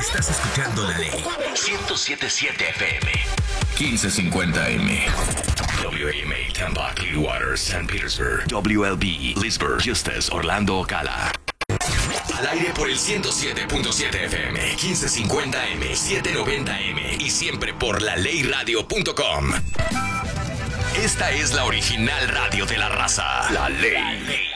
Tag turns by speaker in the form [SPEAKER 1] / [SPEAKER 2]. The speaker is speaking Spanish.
[SPEAKER 1] Estás escuchando La Ley. 107.7 FM. 1550M. WAMA, Tampa, Clearwater, St. Petersburg. WLB, Leesburg, Eustis, Orlando, Ocala. Al aire por el 107.7 FM, 1550M, 790M y siempre por laleyradio.com. Esta es la original radio de la raza. La Ley.